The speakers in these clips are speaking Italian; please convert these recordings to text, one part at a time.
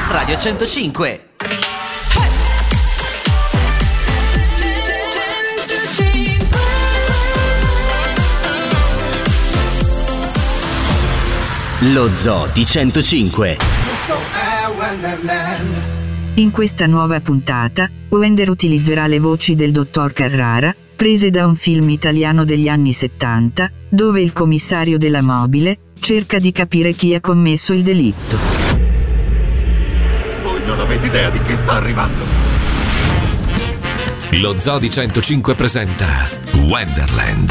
Radio 105. Lo Zoo di 105. In questa nuova puntata, Wender utilizzerà le voci del dottor Carrara, prese da un film italiano degli anni 70, dove il commissario della mobile cerca di capire chi ha commesso il delitto. Voi non avete idea di chi sta arrivando. Lo Zoo di 105 presenta Wenderland.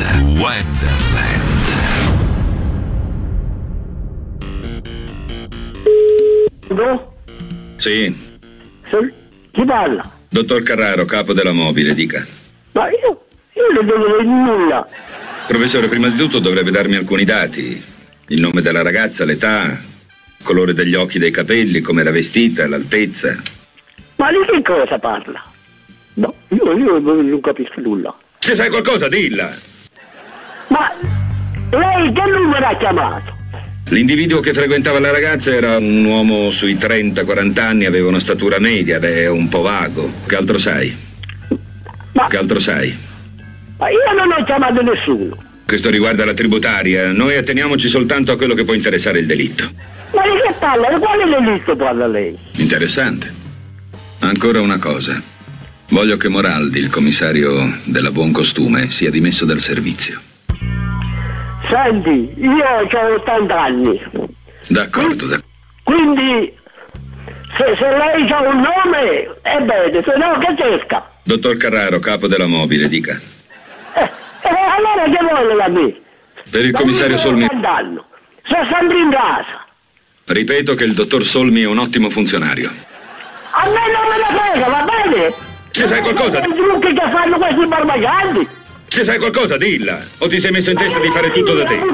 No? Sì. Chi parla? Dottor Carraro, capo della mobile, dica. Ma io non devo dire nulla. Professore, prima di tutto dovrebbe darmi alcuni dati. Il nome della ragazza, l'età, colore degli occhi, dei capelli, come era vestita, l'altezza. Ma di che cosa parla? No, io non capisco nulla. Se sai qualcosa, dilla. Ma lei che numero ha chiamato? L'individuo che frequentava la ragazza era un uomo sui 30-40 anni, aveva una statura media, è un po' vago. Che altro sai? Ma io non ho chiamato nessuno. Questo riguarda la tributaria. Noi atteniamoci soltanto a quello che può interessare il delitto. Ma di che parla? Di quale delitto parla lei? Interessante. Ancora una cosa. Voglio che Moraldi, il commissario della Buon Costume, sia dimesso dal servizio. Senti, io ho 80 anni. D'accordo. Quindi, se lei ha un nome, è bene, se no che cerca. Dottor Carraro, capo della mobile, dica. Allora che vuole da me? Per il commissario Solmi... Sono sempre in casa. Ripeto che il dottor Solmi è un ottimo funzionario. A me non me ne frega, va bene? Se sai qualcosa... I trucchi che fanno questi barbagianti. Se sai qualcosa, dilla. O ti sei messo in testa di fare tutto da te?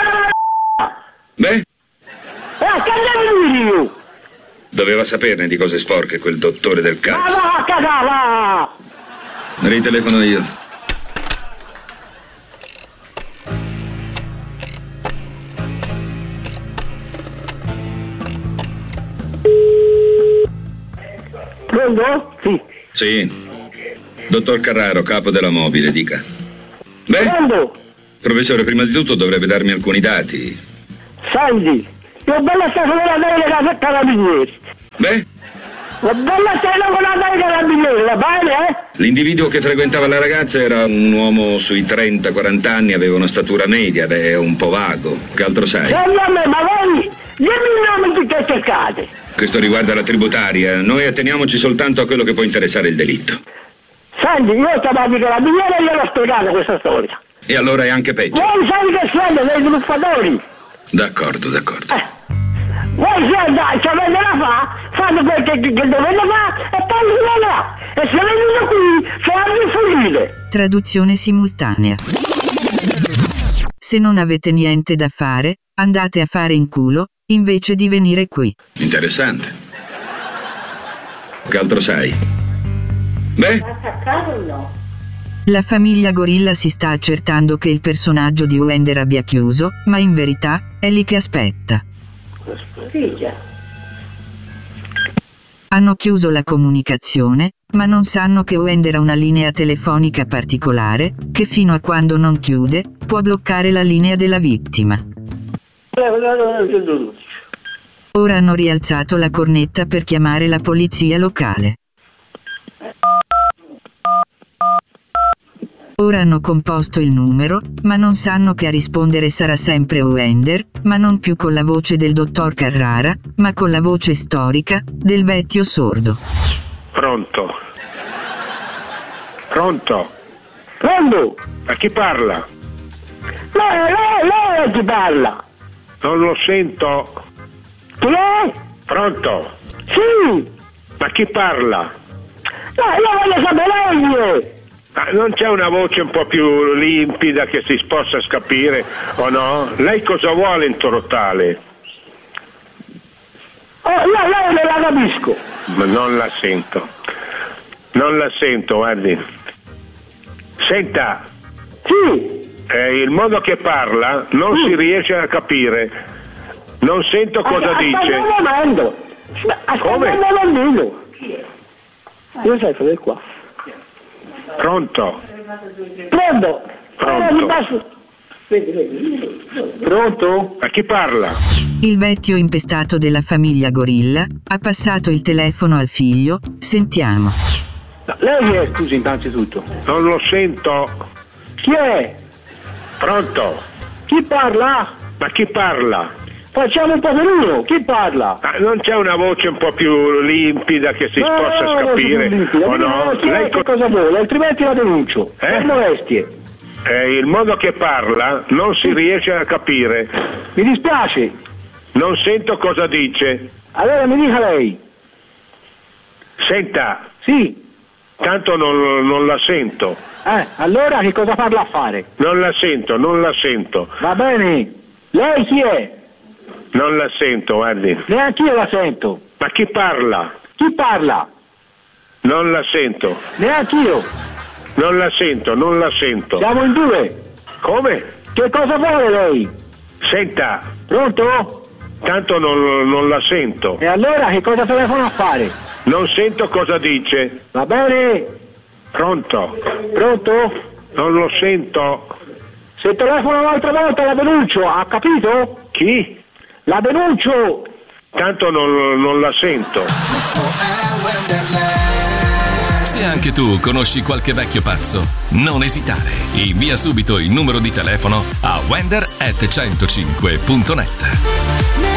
Beh? Che devo dire io? Doveva saperne di cose sporche quel dottore del cazzo. Ma va a cagare, va! Ritelefono io. Pronto? Sì. Sì. Dottor Carraro, capo della mobile, dica. Beh? Pronto? Professore, prima di tutto dovrebbe darmi alcuni dati. Senti, io bella stasera dei carabinieri. Beh? La bella stasera con la dei carabinieri, va bene, eh? L'individuo che frequentava la ragazza era un uomo sui 30-40 anni, aveva una statura media, è un po' vago. Che altro sai? Ma voi, dimmi il nome che cercate. Questo riguarda la tributaria. Noi atteniamoci soltanto a quello che può interessare il delitto. Senti, io ho chiamato i carabinieri e gliel'ho spiegata questa storia. E allora è anche peggio. Voi sai che siete dei sviluppatori. D'accordo. Voi ci avete da fate quel che dovete fare e poi si vedrà. E se venite qui, fate fuggire. Traduzione simultanea. Se non avete niente da fare, andate a fare in culo, invece di venire qui. Interessante. Che altro sai? Beh? La famiglia Gorilla si sta accertando che il personaggio di Wender abbia chiuso, ma in verità è lì che aspetta. Hanno chiuso la comunicazione, ma non sanno che Wender ha una linea telefonica particolare, che fino a quando non chiude, può bloccare la linea della vittima. Ora hanno rialzato la cornetta per chiamare la polizia locale. Ora hanno composto il numero, ma non sanno che a rispondere sarà sempre Wender, ma non più con la voce del dottor Carrara, ma con la voce storica del vecchio sordo. Pronto? A chi parla? Lei a chi parla? Non lo sento. Chi è? Pronto? Sì. Ma chi parla? Io voglio sapere lei. Non c'è una voce un po' più limpida che si possa capire o no? Lei cosa vuole in totale? Lei non la capisco. Ma non la sento, guardi. Senta. Sì. Il modo che parla non si riesce a capire. Non sento cosa dice. Un momento. Come? Bambino. Io sai fare qua. Pronto? Pronto? Pronto? Pronto? A chi parla? Il vecchio impestato della famiglia Gorilla ha passato il telefono al figlio. Sentiamo. Lei è, scusi, innanzitutto. Non lo sento. Chi è? Pronto? Chi parla? Ma chi parla? Facciamo un po' per uno. Chi parla? Non c'è una voce un po' più limpida che si possa capire? O no? Lei che cosa vuole? Altrimenti la denuncio. Per molestie. Il modo che parla non si riesce a capire. Mi dispiace. Non sento cosa dice. Allora mi dica lei. Senta. Sì. Tanto non la sento. Allora che cosa parla a fare? Non la sento. Va bene. Lei chi è? Non la sento, guardi. Neanche io la sento. Ma chi parla? Chi parla? Non la sento. Neanche io. Non la sento. Siamo in due. Come? Che cosa vuole lei? Senta. Pronto? Tanto non la sento. E allora che cosa telefono a fare? Non sento cosa dice. Va bene. Pronto? Pronto? Non lo sento. Se telefono un'altra volta la denuncio, ha capito? Chi? La denuncio. Tanto non la sento. Se anche tu conosci qualche vecchio pazzo, non esitare. Invia subito il numero di telefono a wender@105.net.